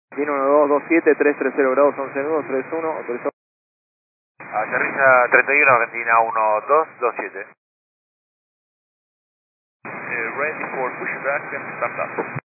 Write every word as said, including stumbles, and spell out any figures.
Tiene uno dos dos siete, tres tres cero grados, once nudos, tres uno, autorizado. Aterriza treinta y uno, Argentina uno dos dos siete. Uh, ready for pushback and start up.